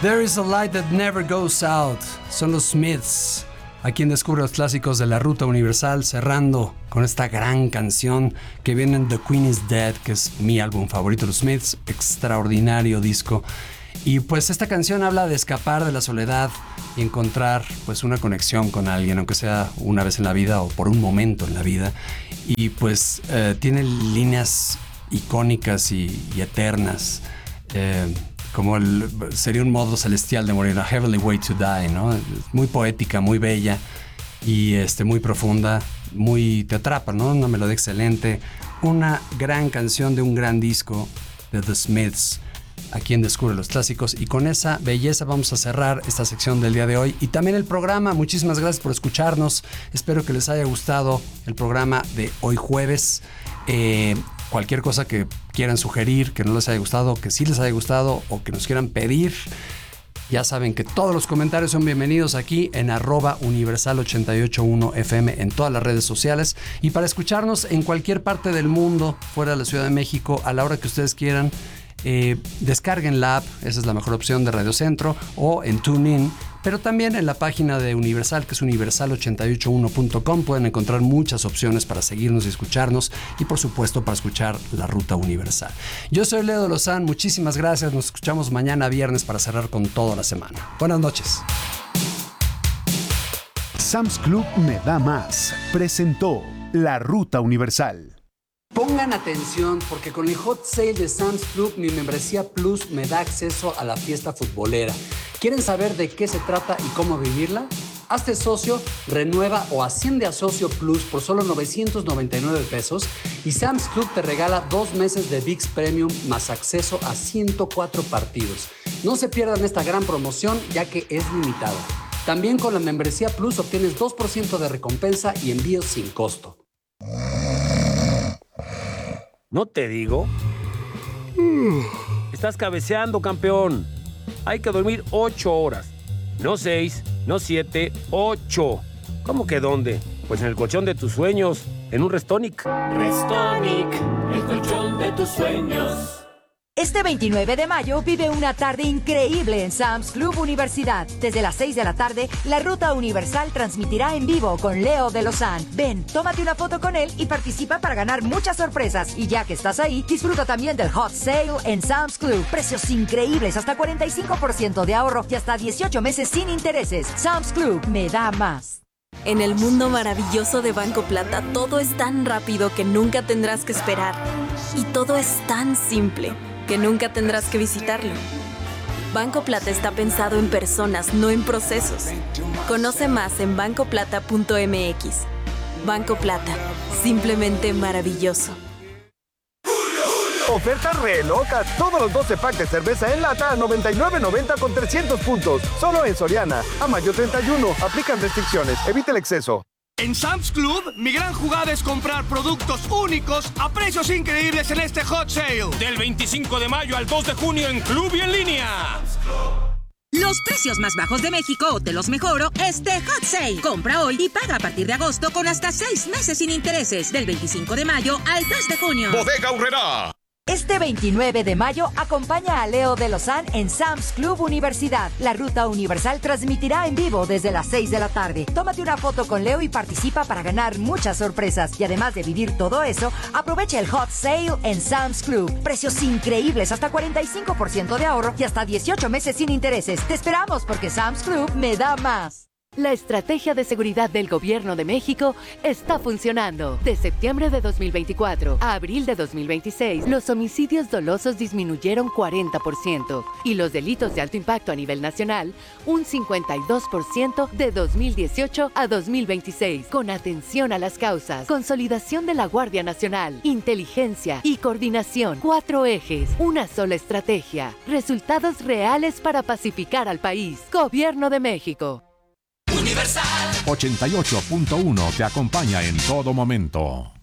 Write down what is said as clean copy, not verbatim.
There is a light that never goes out. Son los Smiths. Aquí en Descubre los clásicos de la Ruta Universal, cerrando con esta gran canción que viene en The Queen is Dead, que es mi álbum favorito de los Smiths. Extraordinario disco. Y pues esta canción habla de escapar de la soledad y encontrar pues una conexión con alguien, aunque sea una vez en la vida o por un momento en la vida. Y pues tiene líneas icónicas y eternas. Como sería un modo celestial de morir, a heavenly way to die, ¿no? Muy poética, muy bella y muy profunda, te atrapa, ¿no? Una melodía excelente, una gran canción de un gran disco de The Smiths, aquí en Descubre los Clásicos. Y con esa belleza vamos a cerrar esta sección del día de hoy y también el programa. Muchísimas gracias por escucharnos. Espero que les haya gustado el programa de hoy jueves. Cualquier cosa que quieran sugerir, que no les haya gustado, que sí les haya gustado o que nos quieran pedir, ya saben que todos los comentarios son bienvenidos aquí en @universal881fm en todas las redes sociales. Y para escucharnos en cualquier parte del mundo, fuera de la Ciudad de México, a la hora que ustedes quieran, descarguen la app, esa es la mejor opción de Radio Centro, o en TuneIn, pero también en la página de Universal, que es universal881.com, pueden encontrar muchas opciones para seguirnos y escucharnos, y por supuesto para escuchar la Ruta Universal. Yo soy Leo de Lozán, muchísimas gracias, nos escuchamos mañana viernes para cerrar con toda la semana. Buenas noches. Sam's Club me da más presentó la Ruta Universal. Pongan atención porque con el hot sale de Sam's Club mi membresía Plus me da acceso a la fiesta futbolera. ¿Quieren saber de qué se trata y cómo vivirla? Hazte socio, renueva o asciende a Socio Plus por solo 999 pesos y Sam's Club te regala 2 meses de ViX Premium más acceso a 104 partidos. No se pierdan esta gran promoción ya que es limitada. También con la membresía Plus obtienes 2% de recompensa y envíos sin costo. ¿No te digo? Estás cabeceando, campeón. Hay que dormir 8 horas. No 6, no 7, 8. ¿Cómo que dónde? Pues en el colchón de tus sueños, en un Restonic. Restonic, el colchón de tus sueños. Este 29 de mayo vive una tarde increíble en Sam's Club Universidad. Desde las 6 de la tarde, la Ruta Universal transmitirá en vivo con Leo de Lozán. Ven, tómate una foto con él y participa para ganar muchas sorpresas. Y ya que estás ahí, disfruta también del Hot Sale en Sam's Club. Precios increíbles, hasta 45% de ahorro y hasta 18 meses sin intereses. Sam's Club me da más. En el mundo maravilloso de Banco Plata, todo es tan rápido que nunca tendrás que esperar. Y todo es tan simple que nunca tendrás que visitarlo. Banco Plata está pensado en personas, no en procesos. Conoce más en bancoplata.mx. Banco Plata, simplemente maravilloso. Ofertas re locas. Todos los 12 packs de cerveza en lata a $99.90 con 300 puntos. Solo en Soriana. A mayo 31. Aplican restricciones. Evite el exceso. En Sam's Club, mi gran jugada es comprar productos únicos a precios increíbles en este Hot Sale. Del 25 de mayo al 2 de junio en Club y en línea. Los precios más bajos de México te los mejoro este Hot Sale. Compra hoy y paga a partir de agosto con hasta 6 meses sin intereses. Del 25 de mayo al 2 de junio. Bodega Aurrerá. Este 29 de mayo, acompaña a Leo de Lozán en Sam's Club Universidad. La Ruta Universal transmitirá en vivo desde las 6 de la tarde. Tómate una foto con Leo y participa para ganar muchas sorpresas. Y además de vivir todo eso, aprovecha el Hot Sale en Sam's Club. Precios increíbles, hasta 45% de ahorro y hasta 18 meses sin intereses. Te esperamos porque Sam's Club me da más. La estrategia de seguridad del Gobierno de México está funcionando. De septiembre de 2024 a abril de 2026, los homicidios dolosos disminuyeron 40% y los delitos de alto impacto a nivel nacional un 52% de 2018 a 2026. Con atención a las causas, consolidación de la Guardia Nacional, inteligencia y coordinación. 4 ejes, una sola estrategia. Resultados reales para pacificar al país. Gobierno de México. Universal 88.1 te acompaña en todo momento.